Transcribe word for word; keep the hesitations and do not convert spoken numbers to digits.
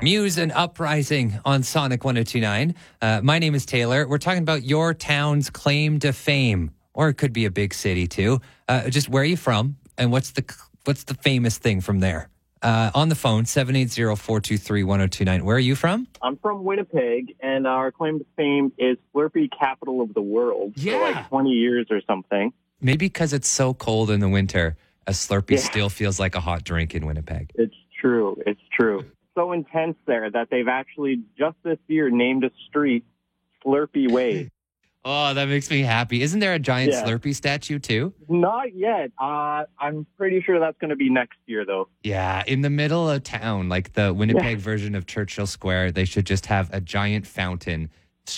Muse and Uprising on Sonic one oh two point nine. Uh, my name is Taylor. We're talking about your town's claim to fame, or it could be a big city too. Uh, just where are you from, and what's the what's the famous thing from there? Uh, on the phone, seven eight zero, four two three, one oh two nine. Where are you from? I'm from Winnipeg, and our claim to fame is Slurpee capital of the world Yeah. for like twenty years or something. Maybe because it's so cold in the winter, a Slurpee Yeah. still feels like a hot drink in Winnipeg. It's true. It's true. So intense there that they've actually just this year named a street Slurpee Way. Oh, that makes me happy. Isn't there a giant Yeah. Slurpee statue too? Not yet. Uh, I'm pretty sure that's going to be next year, though. Yeah, in the middle of town, like the Winnipeg version of Churchill Square, they should just have a giant fountain